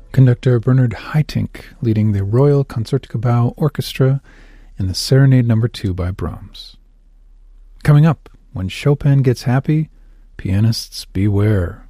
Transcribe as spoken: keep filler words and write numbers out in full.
Conductor Bernard Haitink leading the Royal Concertgebouw Orchestra in the Serenade Number two by Brahms. Coming up, when Chopin gets happy, pianists beware.